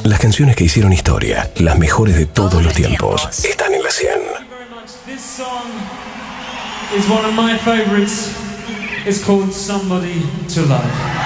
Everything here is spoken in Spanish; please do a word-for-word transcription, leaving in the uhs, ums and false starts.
Las canciones que hicieron historia, las mejores de todos, todos los tiempos, tiempos, están en la cien. This song is one of my favorites. It's called Somebody to Love.